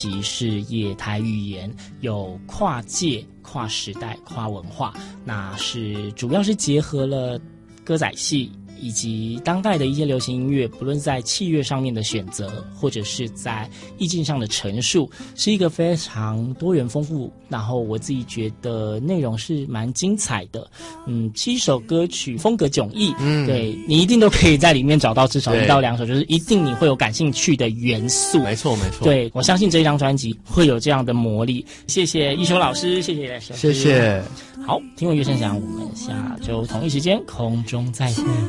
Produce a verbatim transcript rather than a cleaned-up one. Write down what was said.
即是野台语言，有跨界、跨时代、跨文化，那是主要是结合了歌仔戏以及当代的一些流行音乐，不论在器乐上面的选择，或者是在意境上的陈述，是一个非常多元丰富，然后我自己觉得内容是蛮精彩的。嗯，七首歌曲风格迥异，嗯，对你一定都可以在里面找到至少一到两首，就是一定你会有感兴趣的元素。 没错没错， 对，我相信这一张专辑会有这样的魔力。谢谢一休老师，谢谢谢谢。 好，听闻乐声响，我们下周同一时间空中再会。